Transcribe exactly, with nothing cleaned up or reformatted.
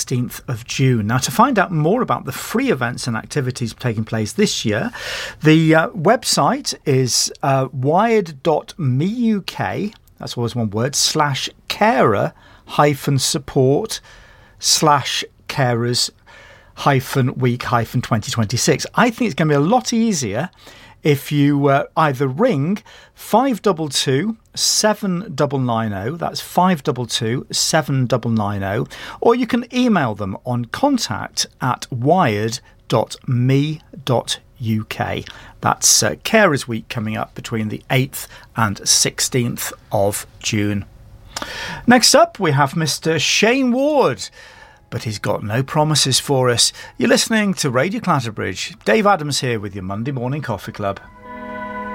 sixteenth of June. Now, to find out more about the free events and activities taking place this year, the uh, website is uh, wired dot me U K, that's always one word, slash carer hyphen support slash carers hyphen week hyphen twenty twenty-six. I think it's going to be a lot easier if you uh, either ring five two two, seven nine nine zero, that's five two two, seven nine nine zero, or you can email them on contact at wired dot me dot U K. That's uh, Carers Week coming up between the eighth and sixteenth of June. Next up, we have Mister Shane Ward, but he's got no promises for us. You're listening to Radio Clatterbridge. Dave Adams here with your Monday Morning Coffee Club.